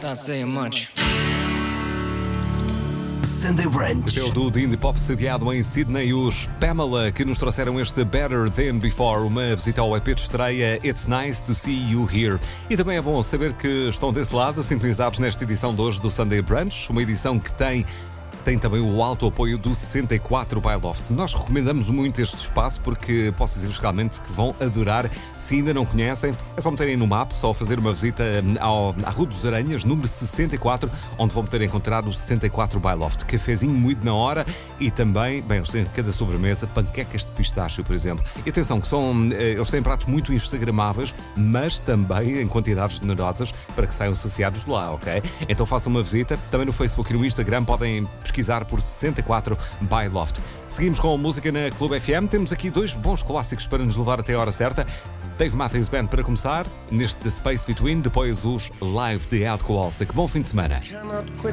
Not saying much. Sunday Brunch. O do Indie Pop sediado em Sydney, os Pamela, que nos trouxeram este Better Than Before, uma visita ao EP de estreia It's Nice to See You Here. E também é bom saber que estão desse lado, sintonizados nesta edição de hoje do Sunday Brunch, uma edição que tem também o alto apoio do 64 by Loft. Nós recomendamos muito este espaço porque posso dizer-vos realmente que vão adorar. Se ainda não conhecem, é só meterem no mapa, só fazer uma visita à Rua dos Aranhas, número 64, onde vão poder encontrar o 64 by Loft. Cafezinho muito na hora e também, bem, eles têm cada sobremesa, panquecas de pistache, por exemplo. E atenção, que eles têm pratos muito instagramáveis, mas também em quantidades generosas para que saiam saciados de lá, ok? Então façam uma visita. Também no Facebook e no Instagram podem pesquisar por 64 by Loft. Seguimos com a música na Clube FM. Temos aqui dois bons clássicos para nos levar até a hora certa. Dave Matthews Band para começar, neste The Space Between, depois os Live de Alcohol. Que bom fim de semana.